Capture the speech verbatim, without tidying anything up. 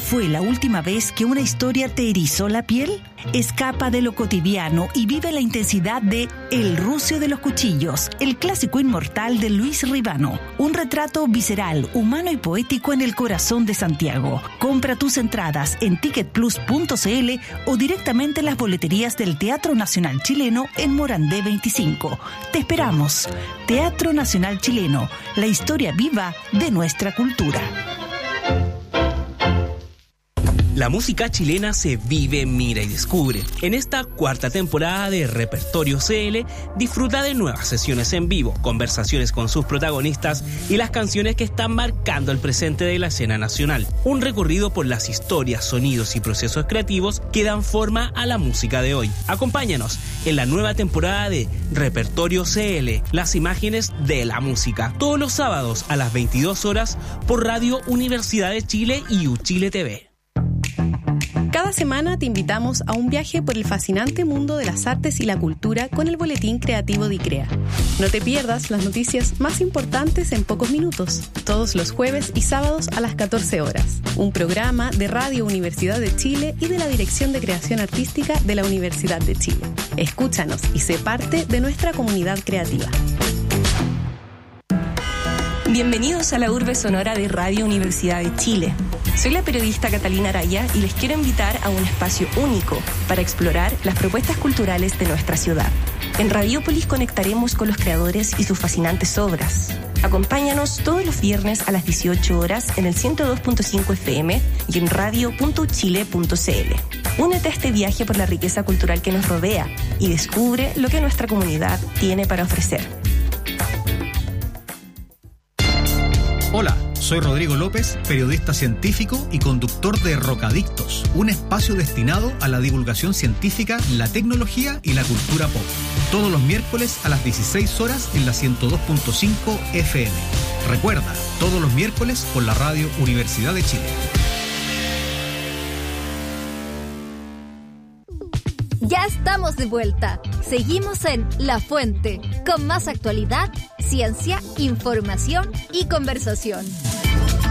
fue la última vez que una historia te erizó la piel? Escapa de lo cotidiano y vive la intensidad de El Rucio de los Cuchillos, el clásico inmortal de Luis Ribano. Un retrato visceral, humano y poético en el corazón de Santiago. Compra tus entradas en ticket plus punto c l o directamente en las boleterías del Teatro Nacional Chileno en Morandé veinticinco. Te esperamos. Teatro Nacional Chileno, la historia viva de nuestra cultura. La música chilena se vive, mira y descubre. En esta cuarta temporada de Repertorio C L, disfruta de nuevas sesiones en vivo, conversaciones con sus protagonistas y las canciones que están marcando el presente de la escena nacional. Un recorrido por las historias, sonidos y procesos creativos que dan forma a la música de hoy. Acompáñanos en la nueva temporada de Repertorio C L, las imágenes de la música. Todos los sábados a las veintidós horas por Radio Universidad de Chile y UChile T V. Cada semana te invitamos a un viaje por el fascinante mundo de las artes y la cultura con el Boletín Creativo de ICREA. No te pierdas las noticias más importantes en pocos minutos, todos los jueves y sábados a las catorce horas. Un programa de Radio Universidad de Chile y de la Dirección de Creación Artística de la Universidad de Chile. Escúchanos y sé parte de nuestra comunidad creativa. Bienvenidos a la Urbe Sonora de Radio Universidad de Chile. Soy la periodista Catalina Araya y les quiero invitar a un espacio único para explorar las propuestas culturales de nuestra ciudad. En Radiópolis conectaremos con los creadores y sus fascinantes obras. Acompáñanos todos los viernes a las dieciocho horas en el ciento dos punto cinco F M y en radio punto uchile punto c l. Únete a este viaje por la riqueza cultural que nos rodea y descubre lo que nuestra comunidad tiene para ofrecer. Hola, soy Rodrigo López, periodista científico y conductor de Rocadictos, un espacio destinado a la divulgación científica, la tecnología y la cultura pop. Todos los miércoles a las dieciséis horas en la ciento dos punto cinco F M. Recuerda, todos los miércoles por la Radio Universidad de Chile. Ya estamos de vuelta. Seguimos en La Fuente, con más actualidad, ciencia, información y conversación.